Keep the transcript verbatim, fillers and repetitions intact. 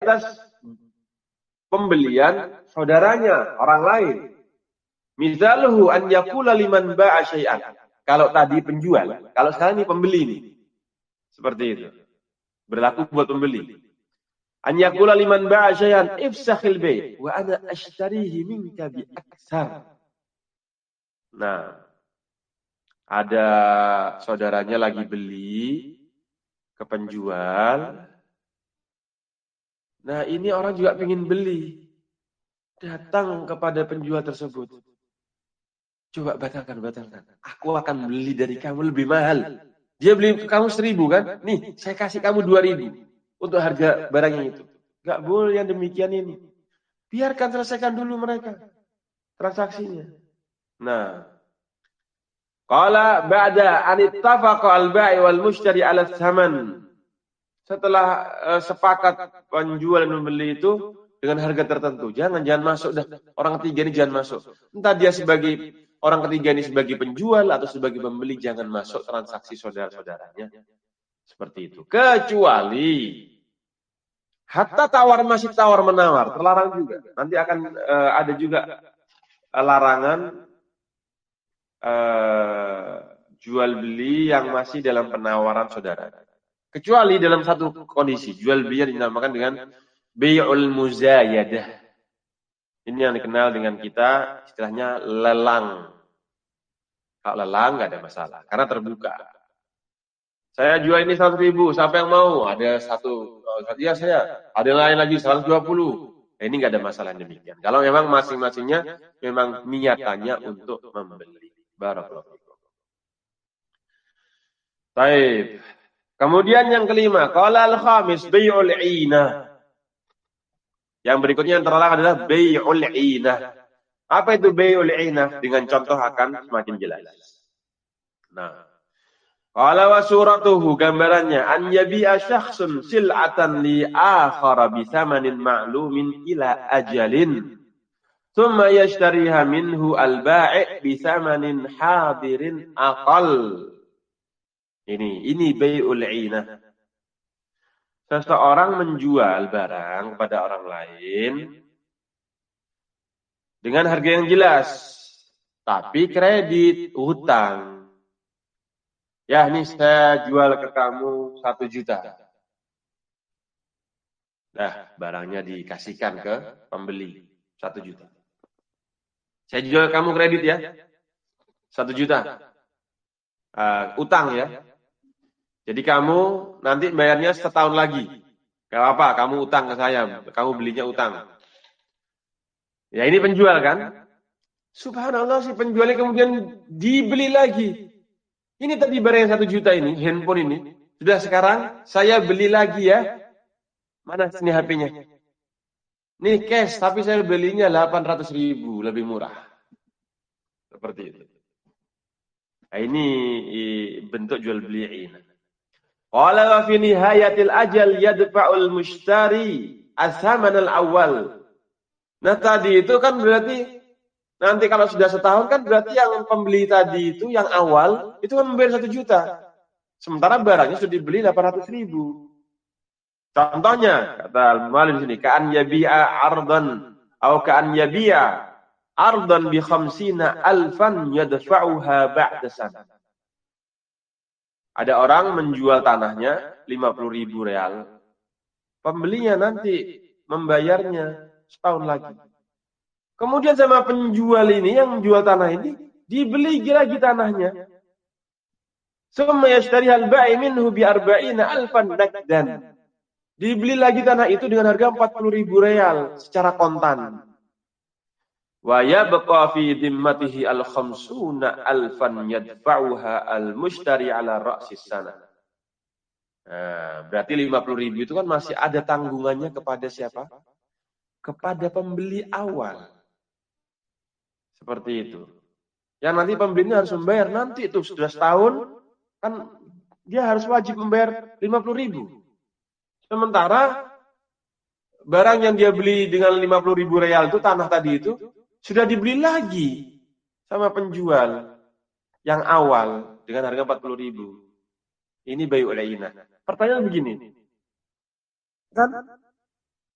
atas pembelian saudaranya, orang lain. Misaluhu an yaqula liman ba'a syai'an. Kalau tadi penjual, kalau sekarang ini pembeli nih. Seperti itu. Berlaku buat pembeli. An yaqula liman ba'a syai'an ifsakhil bai' wa ana ashtarihi minka bi aksar. Nah, ada saudaranya lagi beli ke penjual. Nah, ini orang juga ingin beli. Datang kepada penjual tersebut. Coba batalkan, batalkan. Aku akan beli dari kamu lebih mahal. Dia beli ke kamu seribu kan? Nih, saya kasih kamu dua ribu. Untuk harga barangnya itu. Gak boleh yang demikian ini. Biarkan selesaikan dulu mereka. Transaksinya. Nah. Qala ba'da an ittafaqa al-ba'i wal mushtari 'ala tsaman. Setelah uh, sepakat penjual dan pembeli itu dengan harga tertentu. Jangan jangan masuk dah. Orang ketiga ini jangan masuk. Entah dia sebagai orang ketiga ini sebagai penjual atau sebagai pembeli, jangan masuk transaksi saudara-saudaranya. Seperti itu. Kecuali hatta tawar masih tawar menawar, terlarang juga. Nanti akan uh, ada juga uh, larangan uh, jual beli yang masih dalam penawaran saudara. Kecuali dalam satu kondisi, jual beli yang dinamakan dengan bai'ul muzayadah. Ini yang dikenal dengan kita istilahnya lelang. Kalau lelang nggak ada masalah, karena terbuka. Saya jual ini seratus ribu, siapa yang mau? Ada satu, ya saya. Ada yang lain lagi seratus dua puluh. Nah, ini nggak ada masalah demikian. Kalau memang masing-masingnya memang niatannya untuk membeli. Barakallahu fikum. Baik. Kemudian yang kelima, qala al-khamis bai'ul 'inah. Yang berikutnya yang terlarang adalah bai'ul 'inah. Apa itu bai'ul 'inah? Dengan contoh akan semakin jelas. Nah, qala wa suratuhu, gambarannya an yabi'a syakhsun sil'atan li akhara bi thamanin ma'lumin ila ajalin thumma yashtariha minhu al-ba'i' bi thamanin hadirin aqal. Ini ini bai'ul 'inah. Seseorang menjual barang kepada orang lain dengan harga yang jelas, tapi kredit, hutang. Ya, ini saya jual ke kamu satu juta. Nah, barangnya dikasihkan ke pembeli satu juta. Saya jual kamu kredit ya, satu juta. Uh, utang ya. Jadi kamu nanti bayarnya setahun lagi. Gak apa, kamu utang ke saya. Kamu belinya utang. Ya ini penjual kan. Subhanallah si penjualnya kemudian dibeli lagi. Ini tadi barang yang satu juta ini, handphone ini. Sudah sekarang saya beli lagi ya. Mana sini H P-nya? Nih cash, tapi saya belinya delapan ratus ribu. Lebih murah. Seperti itu. Nah, ini bentuk jual beli ini. Qala wa fi nihayatil ajal yadfa'ul mushtari as-saman al-awwal. Nah, tadi itu kan berarti nanti kalau sudah setahun kan berarti yang pembeli tadi itu yang awal itu kan membayar satu juta. Sementara barangnya sudah dibeli delapan ratus ribu. Contohnya kata al-mu'allif di sini, ka'an yabi'a ardan atau ka'an yabi'a ardan bi khamsina alfan yadfa'uha ba'da sana. Ada orang menjual tanahnya lima puluh ribu real. Pembelinya nanti membayarnya setahun lagi. Kemudian sama penjual ini yang menjual tanah ini dibeli lagi tanahnya. Summa yashtari al-ba'i minhu bi arba'ina alfan nakdan. Dibeli lagi tanah itu dengan harga empat puluh ribu real secara kontan. Wa yabqa fi dhimmatihi al-khamsuna alfan yadfa'uha al-mushtari ala ra'sis sana. Nah, berarti lima puluh ribu itu kan masih ada tanggungannya kepada siapa? Kepada pembeli awal. Seperti itu. Yang nanti pembelinya harus membayar nanti itu sudah setahun kan dia harus wajib membayar lima puluh ribu. Sementara barang yang dia beli dengan lima puluh ribu real itu tanah tadi itu sudah dibeli lagi sama penjual yang awal dengan harga empat puluh ribu. Ini bai'ul 'inah. Pertanyaan begini. Kan